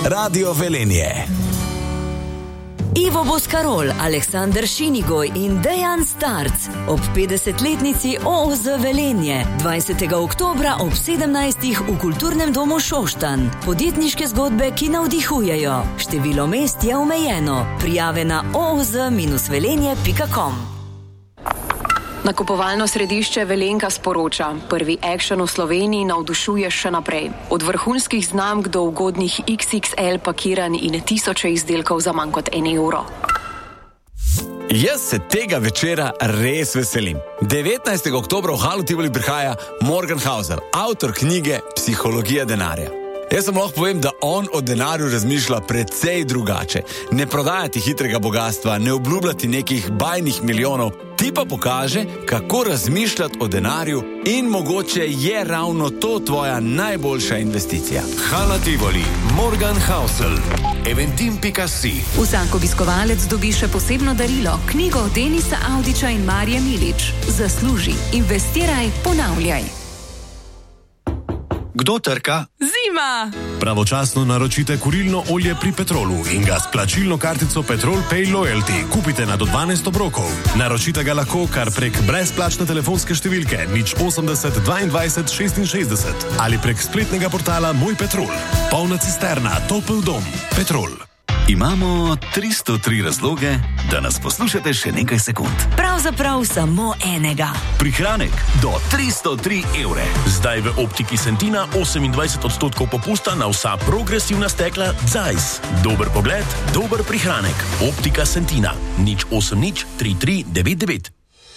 Radio Velenje. Ivo Boscarol, Aleksander Šinigoj in Dejan Starc ob 50-letnici OOZ Velenje 20. oktobra ob 17. v Kulturnem domu Šoštanj. Podjetniške zgodbe, ki navdihujejo. Število mest je omejeno. Prijave na ooz-velenje.com. Nakupovalno središče Velenka sporoča, prvi action v Sloveniji navdušuje še naprej. Od vrhunskih znamk do ugodnih XXL pakiranj in tisoče izdelkov za manj kot €1. Jaz se tega večera res veselim. 19. oktobra v Halu Tivoli prihaja Morgan Housel, avtor knjige Psihologija denarja. Jaz sem lahko povem, da on o denarju razmišlja precej drugače. Ne prodajati hitrega bogatstva, ne obljubljati nekih bajnih milijonov, ti pa pokaže, kako razmišljati o denarju in mogoče je ravno to tvoja najboljša investicija. Hala Tivoli, Morgan Housel, eventim.si. Vsak obiskovalec dobi še posebno darilo, knjigo Denisa Avdića in Marije Milič. Zasluži, investiraj, ponavljaj. Kdo trka? Zima! Pravočasno naročite kurilno olje pri Petrolu in ga s plačilno kartico Petrol Pay Loyalty kupite na do 12 obrokov. Naročite ga lahko kar prek brezplačne telefonske številke 080 22 66 ali prek spletnega portala Moj Petrol. Polna cisterna, topel dom. Petrol. Imamo 303 razloge, da nas poslušate še nekaj sekund. Pravzaprav samo enega. Prihranek do 303 €. Zdaj v Optiki Sentina 28% popusta na vsa progresivna stekla Zeiss. Dober pogled, dober prihranek. Optika Sentina 080 33 99.